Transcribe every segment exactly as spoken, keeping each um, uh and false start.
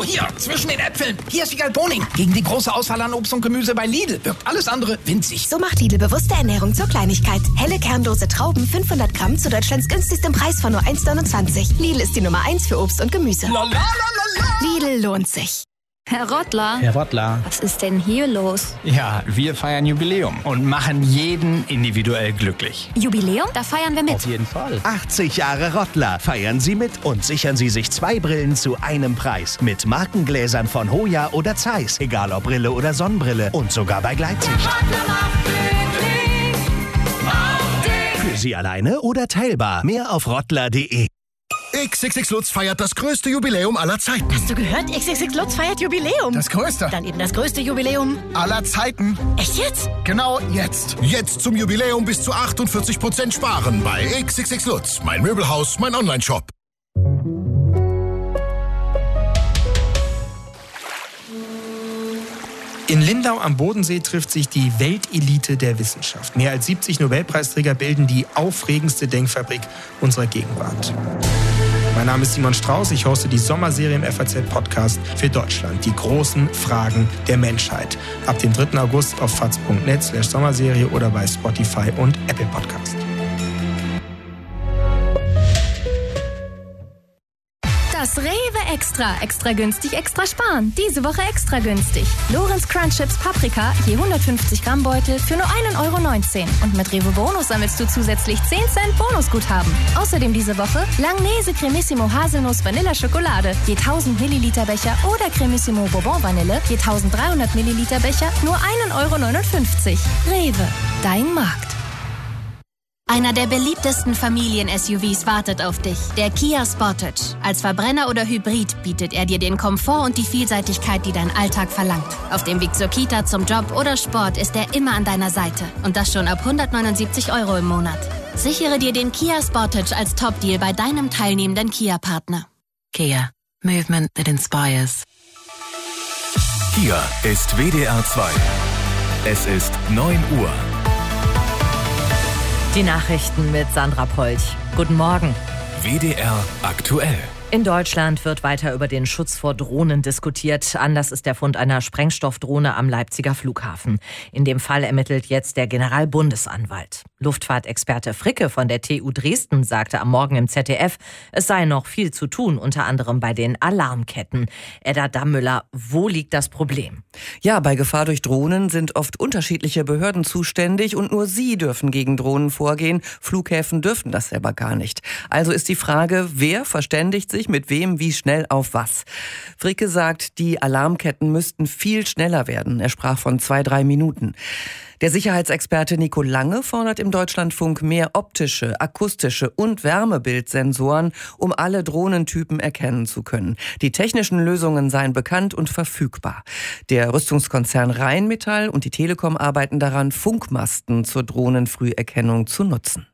hier, zwischen den Äpfeln. Hier ist Wiegald Boning. Gegen die große Auswahl an Obst und Gemüse bei Lidl wirkt alles andere winzig. So macht Lidl bewusste Ernährung zur Kleinigkeit. Helle kernlose Trauben, fünfhundert Gramm zu Deutschlands günstigstem Preis von nur eins Komma neunundzwanzig. Lidl ist die Nummer eins für Obst und Gemüse. La, la, la, la, la. Lidl lohnt sich. Herr Rottler. Herr Rottler. Was ist denn hier los? Ja, wir feiern Jubiläum und machen jeden individuell glücklich. Jubiläum? Da feiern wir mit. Auf jeden Fall. achtzig Jahre Rottler. Feiern Sie mit und sichern Sie sich zwei Brillen zu einem Preis. Mit Markengläsern von Hoya oder Zeiss. Egal ob Brille oder Sonnenbrille. Und sogar bei Gleitsicht. Für Sie alleine oder teilbar. Mehr auf rottler punkt de. X X X Lutz feiert das größte Jubiläum aller Zeiten. Hast du gehört? X X X Lutz feiert Jubiläum. Das größte. Dann eben das größte Jubiläum aller Zeiten. Echt jetzt? Genau jetzt. Jetzt zum Jubiläum bis zu achtundvierzig Prozent sparen bei X X X Lutz. Mein Möbelhaus, mein Onlineshop. In Lindau am Bodensee trifft sich die Weltelite der Wissenschaft. Mehr als siebzig Nobelpreisträger bilden die aufregendste Denkfabrik unserer Gegenwart. Mein Name ist Simon Strauß, ich hoste die Sommerserie im F A Z-Podcast für Deutschland. Die großen Fragen der Menschheit. Ab dem dritten August auf faz punkt net slash Sommerserie oder bei Spotify und Apple Podcast. Das Rewe Extra. Extra günstig, extra sparen. Diese Woche extra günstig. Lorenz Crunch Chips Paprika, je hundertfünfzig Gramm Beutel für nur ein Euro neunzehn. Und mit Rewe Bonus sammelst du zusätzlich zehn Cent Bonusguthaben. Außerdem diese Woche Langnese Cremissimo Haselnuss Vanilla Schokolade, je tausend Milliliter Becher oder Cremissimo Bourbon Vanille, je eintausenddreihundert Milliliter Becher, nur ein Euro neunundfünfzig. Rewe, dein Markt. Einer der beliebtesten Familien-S U Vs wartet auf dich. Der Kia Sportage. Als Verbrenner oder Hybrid bietet er dir den Komfort und die Vielseitigkeit, die dein Alltag verlangt. Auf dem Weg zur Kita, zum Job oder Sport ist er immer an deiner Seite. Und das schon ab hundertneunundsiebzig Euro im Monat. Sichere dir den Kia Sportage als Top-Deal bei deinem teilnehmenden Kia-Partner. Kia. Movement that inspires. Hier ist W D R zwei. Es ist neun Uhr. Die Nachrichten mit Sandra Polch. Guten Morgen. W D R aktuell. In Deutschland wird weiter über den Schutz vor Drohnen diskutiert. Anlass ist der Fund einer Sprengstoffdrohne am Leipziger Flughafen. In dem Fall ermittelt jetzt der Generalbundesanwalt. Luftfahrtexperte Fricke von der T U Dresden sagte am Morgen im Z D F, es sei noch viel zu tun, unter anderem bei den Alarmketten. Edda Dammüller, wo liegt das Problem? Ja, bei Gefahr durch Drohnen sind oft unterschiedliche Behörden zuständig und nur sie dürfen gegen Drohnen vorgehen. Flughäfen dürfen das selber gar nicht. Also ist die Frage, wer verständigt sich mit wem wie schnell auf was? Fricke sagt, die Alarmketten müssten viel schneller werden. Er sprach von zwei, drei Minuten. Der Sicherheitsexperte Nico Lange fordert im Deutschlandfunk mehr optische, akustische und Wärmebildsensoren, um alle Drohnentypen erkennen zu können. Die technischen Lösungen seien bekannt und verfügbar. Der Rüstungskonzern Rheinmetall und die Telekom arbeiten daran, Funkmasten zur Drohnenfrüherkennung zu nutzen.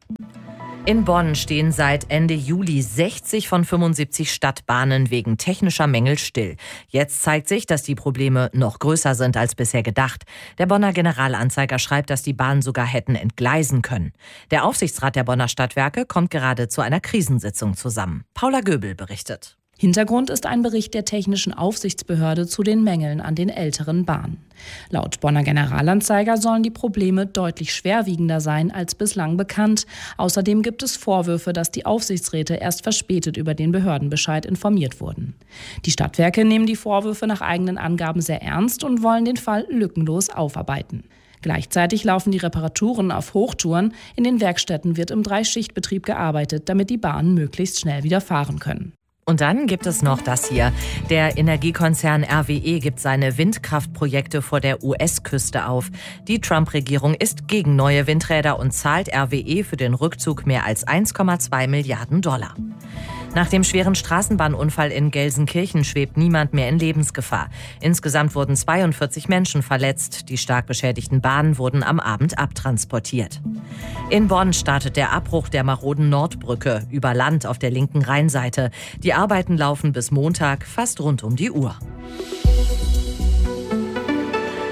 In Bonn stehen seit Ende Juli sechzig von fünfundsiebzig Stadtbahnen wegen technischer Mängel still. Jetzt zeigt sich, dass die Probleme noch größer sind als bisher gedacht. Der Bonner Generalanzeiger schreibt, dass die Bahnen sogar hätten entgleisen können. Der Aufsichtsrat der Bonner Stadtwerke kommt gerade zu einer Krisensitzung zusammen. Paula Göbel berichtet. Hintergrund ist ein Bericht der Technischen Aufsichtsbehörde zu den Mängeln an den älteren Bahnen. Laut Bonner Generalanzeiger sollen die Probleme deutlich schwerwiegender sein als bislang bekannt. Außerdem gibt es Vorwürfe, dass die Aufsichtsräte erst verspätet über den Behördenbescheid informiert wurden. Die Stadtwerke nehmen die Vorwürfe nach eigenen Angaben sehr ernst und wollen den Fall lückenlos aufarbeiten. Gleichzeitig laufen die Reparaturen auf Hochtouren. In den Werkstätten wird im Dreischichtbetrieb gearbeitet, damit die Bahnen möglichst schnell wieder fahren können. Und dann gibt es noch das hier. Der Energiekonzern R W E gibt seine Windkraftprojekte vor der U S-Küste auf. Die Trump-Regierung ist gegen neue Windräder und zahlt R W E für den Rückzug mehr als eins Komma zwei Milliarden Dollar. Nach dem schweren Straßenbahnunfall in Gelsenkirchen schwebt niemand mehr in Lebensgefahr. Insgesamt wurden zweiundvierzig Menschen verletzt. Die stark beschädigten Bahnen wurden am Abend abtransportiert. In Bonn startet der Abbruch der maroden Nordbrücke über Land auf der linken Rheinseite. Die Arbeiten laufen bis Montag fast rund um die Uhr.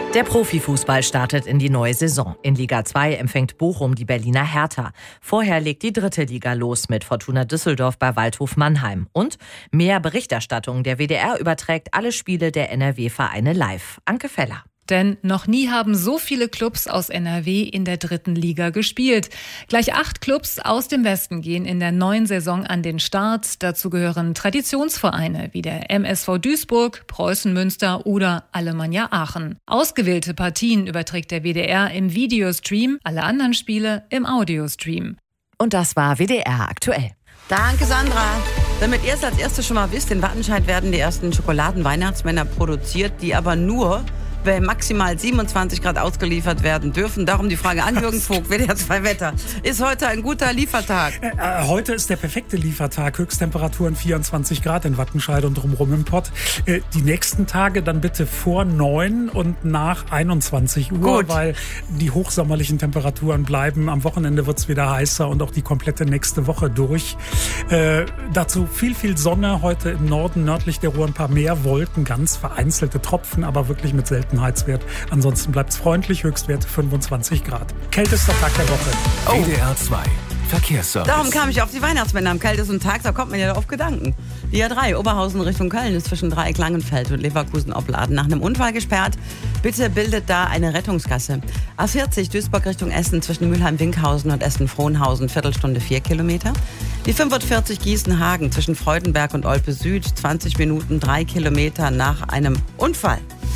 Der Profifußball startet in die neue Saison. In Liga zwei empfängt Bochum die Berliner Hertha. Vorher legt die dritte Liga los mit Fortuna Düsseldorf bei Waldhof Mannheim. Und mehr Berichterstattung. Der W D R überträgt alle Spiele der N R W-Vereine live. Anke Feller. Denn noch nie haben so viele Clubs aus N R W in der dritten Liga gespielt. Gleich acht Clubs aus dem Westen gehen in der neuen Saison an den Start. Dazu gehören Traditionsvereine wie der M S V Duisburg, Preußen Münster oder Alemannia Aachen. Ausgewählte Partien überträgt der W D R im Videostream, alle anderen Spiele im Audiostream. Und das war W D R aktuell. Danke, Sandra. Damit ihr es als erstes schon mal wisst, in Wattenscheid werden die ersten Schokoladen-Weihnachtsmänner produziert, die aber nur bei maximal siebenundzwanzig Grad ausgeliefert werden dürfen. Darum die Frage an Jürgen Vogt, W D R zwei Wetter. Ist heute ein guter Liefertag? Äh, heute ist der perfekte Liefertag. Höchsttemperaturen vierundzwanzig Grad in Wattenscheid und drumherum im Pott. Äh, die nächsten Tage dann bitte vor neun und nach einundzwanzig Uhr, Gut. weil die hochsommerlichen Temperaturen bleiben. Am Wochenende wird es wieder heißer und auch die komplette nächste Woche durch. Äh, dazu viel, viel Sonne. Heute im Norden, nördlich der Ruhr ein paar mehr Wolken, ganz vereinzelte Tropfen, aber wirklich mit selten Heizwert. Ansonsten bleibt es freundlich, Höchstwert fünfundzwanzig Grad. Kältester Tag der Woche. Oh. W D R zwei Verkehrsservice. Darum kam ich auf die Weihnachtsmänner am kältesten Tag, da kommt man ja auf Gedanken. Die A drei Oberhausen Richtung Köln ist zwischen Dreieck Langenfeld und Leverkusen-Opladen nach einem Unfall gesperrt. Bitte bildet da eine Rettungsgasse. A vierzig Duisburg Richtung Essen zwischen Mülheim-Winkhausen und Essen-Frohnhausen, Viertelstunde vier Kilometer. Die fünfundvierzig Gießen-Hagen zwischen Freudenberg und Olpe Süd, zwanzig Minuten, drei Kilometer nach einem Unfall.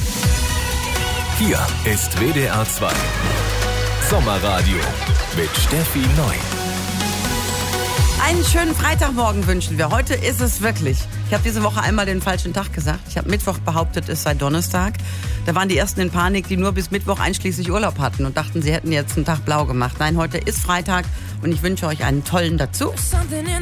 Hier ist W D R zwei Sommerradio mit Steffi Neu. Einen schönen Freitagmorgen wünschen wir. Heute ist es wirklich. Ich habe diese Woche einmal den falschen Tag gesagt. Ich habe Mittwoch behauptet, es sei Donnerstag. Da waren die Ersten in Panik, die nur bis Mittwoch einschließlich Urlaub hatten und dachten, sie hätten jetzt einen Tag blau gemacht. Nein, heute ist Freitag und ich wünsche euch einen tollen dazu.